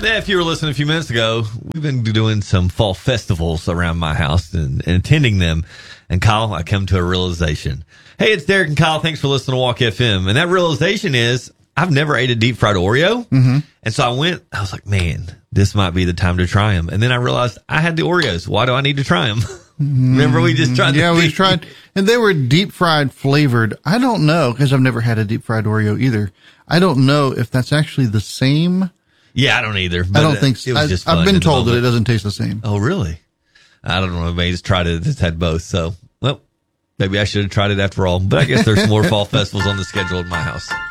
Yeah, if you were listening a few minutes ago, we've been doing some fall festivals around my house and attending them. And Kyle, I come to a realization. Hey, it's Derek and Kyle. Thanks for listening to Walk FM. And that realization is I've never ate a deep fried Oreo. Mm-hmm. And so I was like, man, this might be the time to try them. And then I realized I had the Oreos. Why do I need to try them? Remember we just tried Yeah, we tried. And they were deep fried flavored. I don't know, because I've never had a deep fried Oreo either. I don't know if that's actually the same. Yeah, I don't either. But I don't think so. It was just fun I've been told that it moment. doesn't taste the same. Oh, really? I don't know. Maybe just tried it. It's had both. So, well, maybe I should have tried it after all. But I guess there's some more fall festivals on the schedule at my house.